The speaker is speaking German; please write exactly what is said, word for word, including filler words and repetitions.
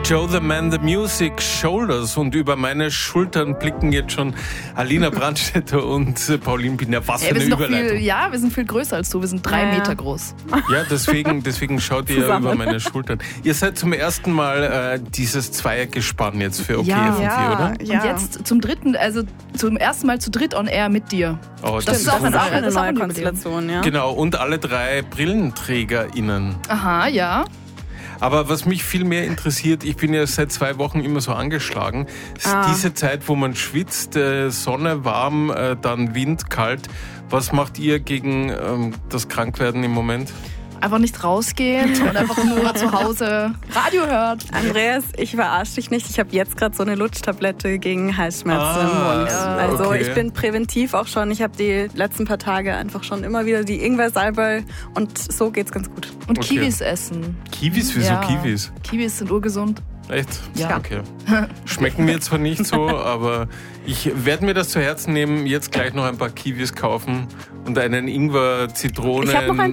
Joe the Man, the Music, Shoulders. Und über meine Schultern blicken jetzt schon Alina Brandstätter und Pauline Binder. Was hey, für eine wir sind Überleitung. Viel, ja, wir sind viel größer als du. Wir sind drei ja. Meter groß. Ja, deswegen, deswegen schaut ihr Zusammen. über meine Schultern. Ihr seid zum ersten Mal äh, dieses Zweiergespann jetzt für O K Ja. F M vier, oder? Ja. Und jetzt zum dritten, also zum ersten Mal zu dritt on air mit dir. Oh, das, Das ist ist auch Das ist auch wunderschön. eine Das ist auch neue ein Konstellation, ja. Genau, und alle drei BrillenträgerInnen. Aha, ja. Aber was mich viel mehr interessiert, ich bin ja seit zwei Wochen immer so angeschlagen, ist Ah. diese Zeit, wo man schwitzt, äh, Sonne, warm, äh, dann Wind, kalt. Was macht ihr gegen ähm, das Krankwerden im Moment? Einfach nicht rausgehen und einfach nur zu Hause Radio hört. Andreas, ich verarsche dich nicht. Ich habe jetzt gerade so eine Lutschtablette gegen Halsschmerzen Ah, im Mund. ja. Also Okay. ich bin präventiv auch schon. Ich habe die letzten paar Tage einfach schon immer wieder die Ingwer-Salbei und so geht's ganz gut. Und Okay. Kiwis essen. Kiwis? Wieso Ja. Kiwis? Kiwis sind urgesund. Echt? Ja. Okay. Schmecken mir zwar nicht so, aber ich werde mir das zu Herzen nehmen, jetzt gleich noch ein paar Kiwis kaufen und einen Ingwer-Zitronen. Ich habe noch ein